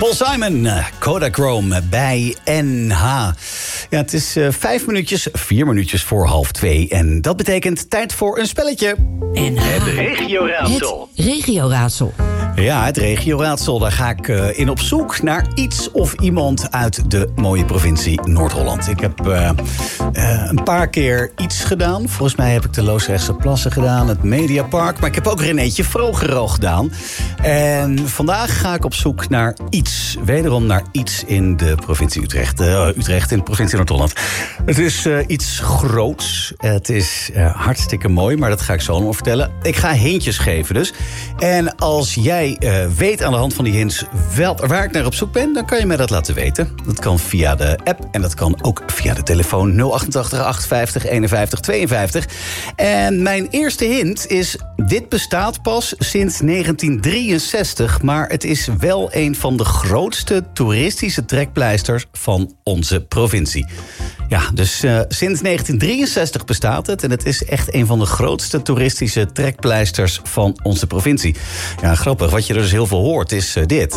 Paul Simon, Kodachrome bij NH. Ja, het is 4 minuutjes voor 1:30. En dat betekent tijd voor een spelletje. NH. Het regioraadsel. Het regioraadsel. Ja, het regioraadsel. Daar ga ik in op zoek naar iets of iemand uit de mooie provincie Noord-Holland. Ik heb een paar keer iets gedaan. Volgens mij heb ik de Loosdrechtse Plassen gedaan, het Mediapark. Maar ik heb ook Renéetje Vroger al gedaan. En vandaag ga ik op zoek naar iets. Wederom naar iets in de provincie Utrecht. Utrecht in de provincie Noord-Holland. Het is iets groots. Het is hartstikke mooi, maar dat ga ik zo nog vertellen. Ik ga hintjes geven dus. En als jij weet aan de hand van die hints waar ik naar op zoek ben, dan kan je mij dat laten weten. Dat kan via de app en dat kan ook via de telefoon 088 850 51 52. En mijn eerste hint is: dit bestaat pas sinds 1963, maar het is wel een van de grootste toeristische trekpleisters van onze provincie. Ja, dus sinds 1963 bestaat het en het is echt een van de grootste toeristische trekpleisters van onze provincie. Ja, grappig. Wat je er dus heel veel hoort is dit.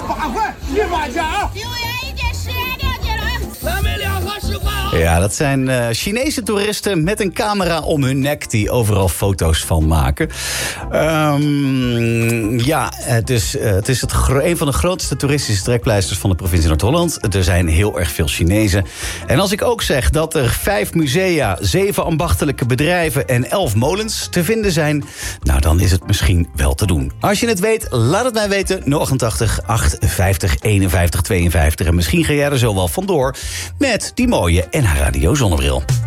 Ja, dat zijn Chinese toeristen met een camera om hun nek die overal foto's van maken. Het is een van de grootste toeristische trekpleisters van de provincie Noord-Holland. Er zijn heel erg veel Chinezen. En als ik ook zeg dat er 5 musea, 7 ambachtelijke bedrijven en 11 molens te vinden zijn, nou, dan is het misschien wel te doen. Als je het weet, laat het mij weten. 088 850 51 52. En misschien ga jij er zo wel vandoor met die mooie NH Radio zonnebril.